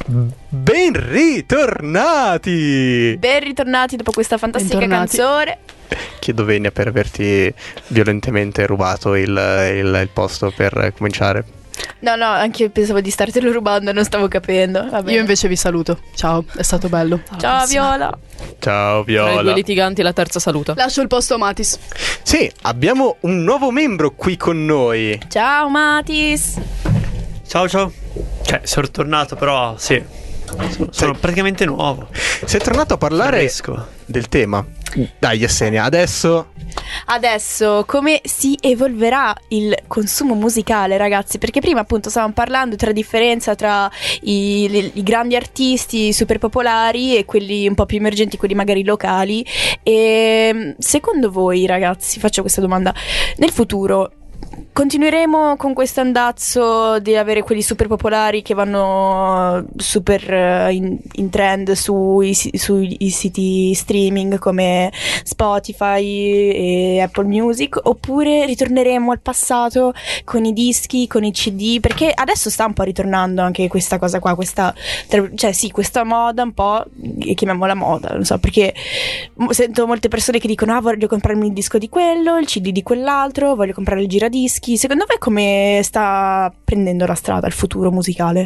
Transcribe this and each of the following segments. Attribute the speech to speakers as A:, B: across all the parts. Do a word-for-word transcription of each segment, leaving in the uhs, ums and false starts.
A: Ben ritornati!
B: Ben ritornati dopo questa fantastica
C: Bentornati.
B: canzone.
A: Chiedo venia per averti violentemente rubato il, il, il posto per cominciare.
B: No, no, anche io pensavo di startelo rubando e non stavo capendo. Va bene.
C: Io invece vi saluto. Ciao, è stato bello.
B: Ciao Viola.
A: Ciao
D: Tra i due
A: Viola.
D: litiganti la terza saluta.
C: Lascio il posto a Matis.
A: Sì, abbiamo un nuovo membro qui con noi.
B: Ciao Matis.
E: Ciao ciao. Cioè, sono tornato però, sì. Sono, sono praticamente nuovo.
A: Sei tornato a parlare
E: Fresco.
A: del tema. Dai Yesenia, adesso
B: Adesso come si evolverà il consumo musicale, ragazzi? Perché prima appunto stavamo parlando tra differenza tra i, i- i grandi artisti super popolari e quelli un po' più emergenti, quelli magari locali. E secondo voi, ragazzi, faccio questa domanda: nel futuro continueremo con questo andazzo di avere quelli super popolari che vanno super eh, in, in trend sui, si- sui i siti streaming come Spotify e Apple Music, oppure ritorneremo al passato con i dischi, con i C D? Perché adesso sta un po' ritornando anche questa cosa qua, questa, cioè sì, questa moda un po', chiamiamola moda, non so, perché mo- sento molte persone che dicono: ah, voglio comprarmi il disco di quello, il C D di quell'altro, voglio comprare il giradischi. Secondo voi come sta prendendo la strada il futuro musicale?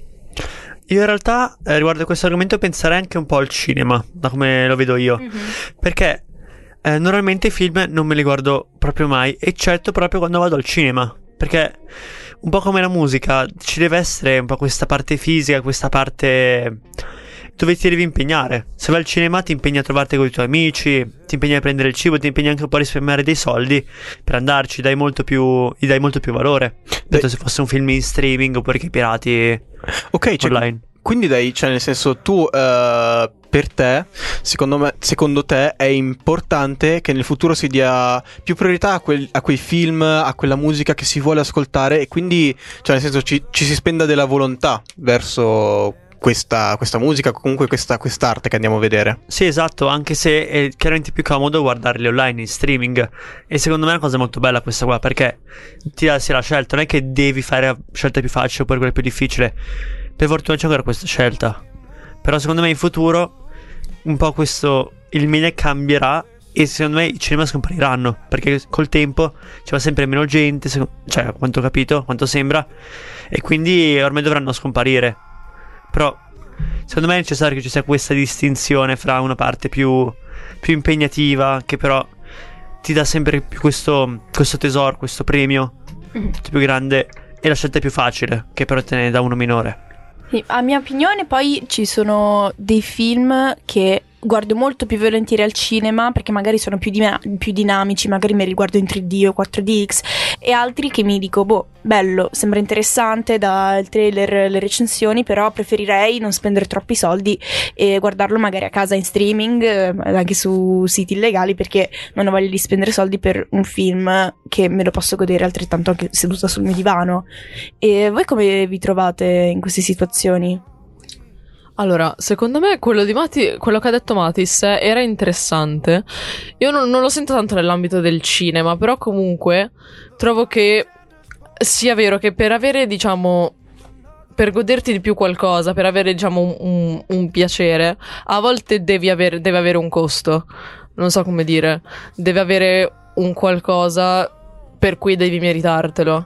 E: Io in realtà eh, riguardo a questo argomento penserei anche un po' al cinema, da come lo vedo io. Perché eh, normalmente i film non me li guardo proprio mai, eccetto proprio quando vado al cinema. Perché un po' come la musica, ci deve essere un po' questa parte fisica, questa parte dove ti devi impegnare. Se vai al cinema ti impegni a trovarti con i tuoi amici, ti impegni a prendere il cibo, ti impegni anche un po' a risparmiare dei soldi per andarci, dai molto più, gli dai molto più valore. Detto se fosse un film in streaming oppure che i pirati
A: ok, cioè,
E: online.
A: quindi dai, cioè nel senso tu eh, per te, secondo me, secondo te è importante che nel futuro si dia più priorità a, quel- a quei film, a quella musica che si vuole ascoltare, e quindi cioè nel senso ci, ci si spenda della volontà verso questa, questa musica, comunque questa quest'arte che andiamo a vedere.
E: Sì, esatto, anche se è chiaramente più comodo guardarli online in streaming. E secondo me è una cosa molto bella questa qua, perché ti dà sia la scelta, non è che devi fare la scelta più facile oppure quella più difficile. Per fortuna c'è ancora questa scelta. Però secondo me in futuro un po' questo, il media cambierà e secondo me i cinema scompariranno, perché col tempo ci va sempre meno gente, secondo- cioè a quanto ho capito, a quanto sembra, e quindi ormai dovranno scomparire. Però secondo me è necessario che ci sia questa distinzione fra una parte più, più impegnativa, che però ti dà sempre più questo, questo tesoro, questo premio più grande, e la scelta più facile, che però te ne dà uno minore.
B: Sì, a mia opinione poi ci sono dei film che guardo molto più volentieri al cinema perché magari sono più, dina- più dinamici, magari me li guardo in tre D o quattro D X, e altri che mi dico: boh, bello, sembra interessante dal trailer, le recensioni, però preferirei non spendere troppi soldi e guardarlo magari a casa in streaming, eh, anche su siti illegali, perché non ho voglia di spendere soldi per un film che me lo posso godere altrettanto anche seduta sul mio divano. E voi come vi trovate in queste situazioni?
D: Allora, secondo me quello di Mati, quello che ha detto Matis eh, era interessante. Io non, non lo sento tanto nell'ambito del cinema, però comunque trovo che sia vero che per avere, diciamo, per goderti di più qualcosa, per avere, diciamo, un, un- un piacere, a volte devi avere, deve avere un costo. Non so come dire. Deve avere un qualcosa per cui devi meritartelo.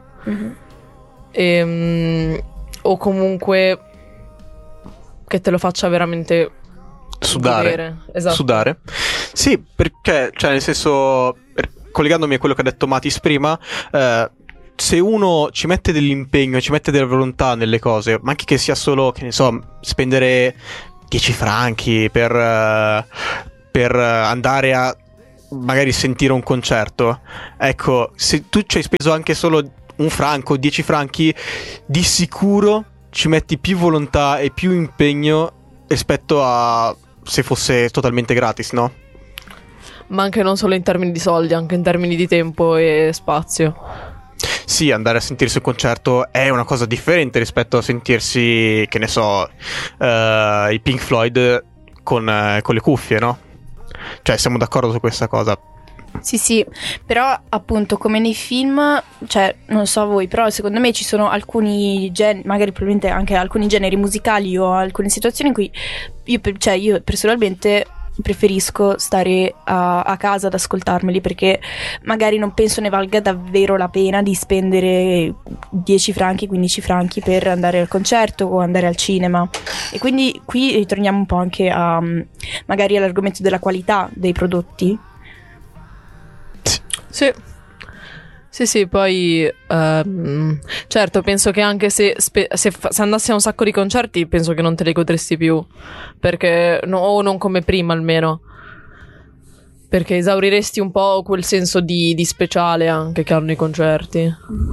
D: Ehm, o comunque che te lo faccia veramente
A: Sudare.
D: godere. Esatto.
A: Sudare. Sì, perché, cioè, nel senso, per- collegandomi a quello che ha detto Matis prima, eh, se uno ci mette dell'impegno, ci mette della volontà nelle cose, ma anche che sia solo, che ne so, spendere dieci franchi per, eh, per andare a magari sentire un concerto, ecco, se tu ci hai speso anche solo un franco, dieci franchi, di sicuro ci metti più volontà e più impegno rispetto a se fosse totalmente gratis, no?
D: Ma anche non solo in termini di soldi, anche in termini di tempo e spazio.
A: Sì, andare a sentirsi un concerto è una cosa differente rispetto a sentirsi, che ne so, eh, i Pink Floyd con, eh, con le cuffie, no? Cioè, siamo d'accordo su questa cosa.
B: Sì, sì, però appunto come nei film, cioè non so voi, però secondo me ci sono alcuni generi, magari probabilmente anche alcuni generi musicali o alcune situazioni in cui io, per- cioè io personalmente preferisco stare a, a casa ad ascoltarmeli, perché magari non penso ne valga davvero la pena di spendere dieci franchi, quindici franchi per andare al concerto o andare al cinema. E quindi qui ritorniamo un po' anche a magari all'argomento della qualità dei prodotti.
D: Sì. Sì, sì, poi ehm, certo, penso che anche se, spe- se, fa- se andassi a un sacco di concerti, penso che non te li godresti più, perché no, o non come prima almeno, perché esauriresti un po' quel senso di, di speciale anche che hanno i concerti.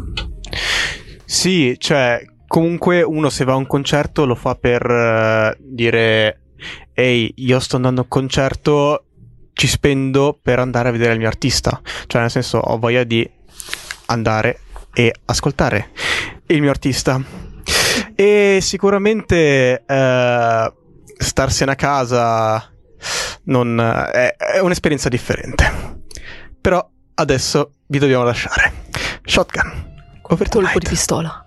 A: Sì, cioè, comunque uno se va a un concerto lo fa per eh, dire ehi, io sto andando a un concerto, ci spendo per andare a vedere il mio artista. Cioè, nel senso, ho voglia di andare e ascoltare il mio artista. E sicuramente eh, starsene a casa non, è, è un'esperienza differente. Però adesso vi dobbiamo lasciare. Shotgun, over the
D: Colpo
A: night.
D: di pistola.